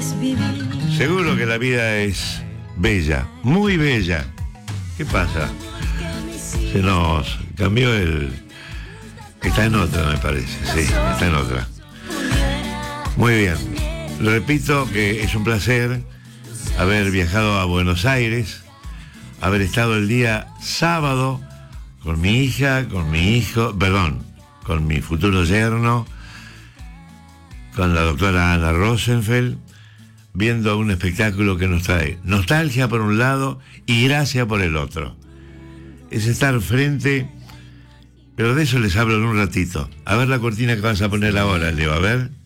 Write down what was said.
es vivir. Seguro que la vida es bella, muy bella. ¿Qué pasa? Se nos cambió el... Está en otra, me parece. Sí, está en otra. Muy bien. Repito que es un placer haber viajado a Buenos Aires, haber estado el día sábado con mi hija, con mi hijo, perdón, con mi futuro yerno, con la doctora Ana Rosenfeld, viendo un espectáculo que nos trae nostalgia por un lado y gracia por el otro. Es estar frente, pero de eso les hablo en un ratito. A ver la cortina que vas a poner ahora, Leo, a ver.